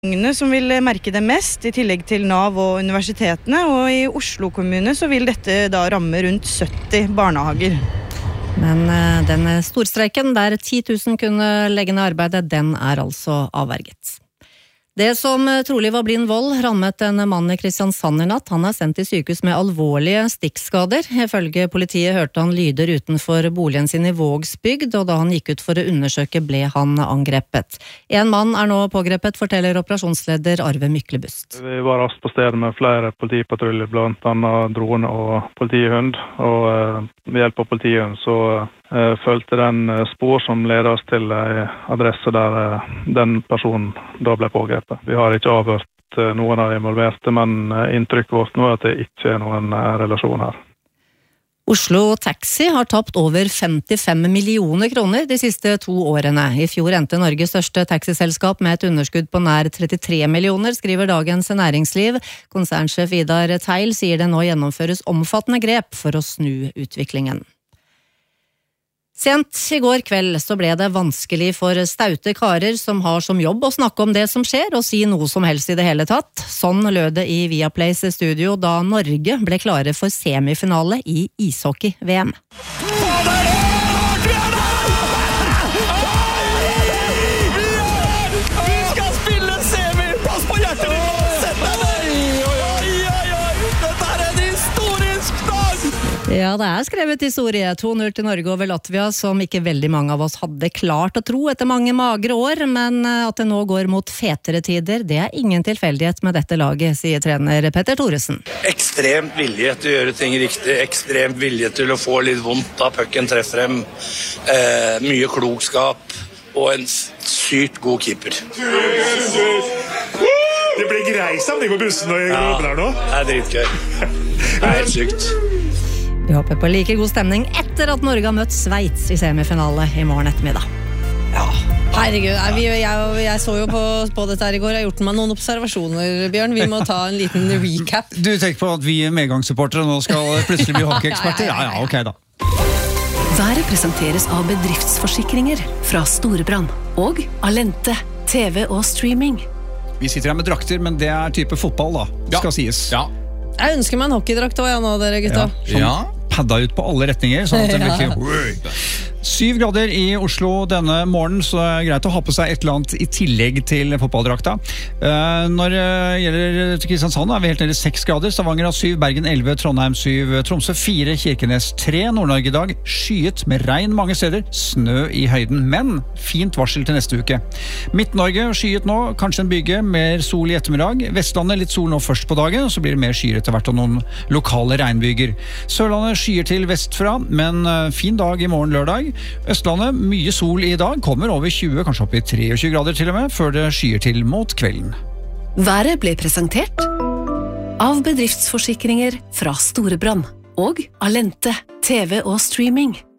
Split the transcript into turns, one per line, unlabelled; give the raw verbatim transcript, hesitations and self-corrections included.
Ungene som vil merke det mest, I tillegg til Nav og universitetene, og I Oslo kommune så vil dette da ramme rundt sytti barnehager.
Men den storstreiken der ti tusen kunne legge ned arbeidet, den er altså avverget. Det som trolig var blind vold rammet en mann I Kristiansand I natt. Han er sendt til sykehus med alvorlige stikkskader. Ifølge politiet hørte han lyder utenfor boligen sin I Vågsbygd, og da han gikk ut for å undersøke ble han angrepet. En mann er nå pågrepet, forteller operasjonsleder Arve Myklebust.
Vi var raskt på stedet med flere politipatruljer, blant annet drone og politihund, og eh, ved hjelp av politihund så eh, følte den spor som leder oss til en adresse der eh, den personen da ble pågrepet. Vi har ikke avhørt noen av de involverte, men inntrykket vårt nå er at det ikke er noen relasjon her.
Oslo Taxi har tapt over femtifem millioner kroner de siste to årene. I fjor endte Norges største taxiselskap med et underskudd på nær trettitre millioner, skriver Dagens Næringsliv. Konsernsjef Idar Teil sier det nå gjennomføres omfattende grep for å snu utviklingen. Sent I går kveld så ble det vanskelig for staute karer som har som jobb å snakke om det som skjer og si noe som helst I det hele tatt. Sånn lød det I Viaplays studio da Norge ble klare for semifinale I ishockey-V M. Ja, det er skrevet historie. to null til Norge over Latvia, som ikke veldig mange av oss hadde klart å tro etter mange magre år, men at det nå går mot fetere tider, det er ingen tilfeldighet med dette laget, sier trener Petter Thoresen.
Ekstremt vilje til å gjøre ting riktig, ekstremt vilje til å få litt vondt da pucken treffer dem, eh, mye klokskap og en sykt god keeper.
Det blir grei stemning på bussen og i garderoben her nå.
Ja, det er dritgøy. Det er helt sykt.
Vi håper på like god stemning etter at Norge har møtt Sveits I semifinale I morgen ettermiddag.
Ja, herregud, jeg, jeg, jeg så jo på, på dette her I går. Jeg har gjort meg noen observasjoner, Bjørn. Vi må ta en liten recap.
Du tenker på at vi medgangssupportere nå skal plutselig bli hockeyeksperter? Ja, ja, ok da.
Været presenteres av bedriftsforsikringer fra Storebrand og Alente, T V og streaming.
Vi sitter her med drakter, men det er type fotball da, det skal sies.
Ja. Jeg ønsker meg en hockeydrakt også, ja, nå, dere gutta.
Ja, ja. Padda ut på alle retninger, sånn at det virkelig... Syv grader I Oslo denne morgenen, så er det greit å ha på seg et eller annet I tillegg til fotballdrakta. Uh, når det gjelder Kristiansand er vi helt nede I seks grader, Stavanger har syv, Bergen elleve, Trondheim syv, Tromsø fire, Kirkenes tre, Nord-Norge I dag skyet med regn mange steder, snø I høyden, men fint varsel til neste uke. Midt-Norge skyet nå, kanskje en bygge, mer sol I ettermiddag, Vestlandet litt sol nå først på dagen, og så blir det mer skyer etter hvert og noen lokale regnbyger. Sørlandet skyer til vestfra, men fin dag I morgen lørdag. Østlandet, mye sol I dag, kommer over tjue, kanskje opp I treogtjue grader til og med, før det skyer til mot kvelden.
Været ble presentert av bedriftsforsikringer fra Storebrand og Alente, T V og streaming.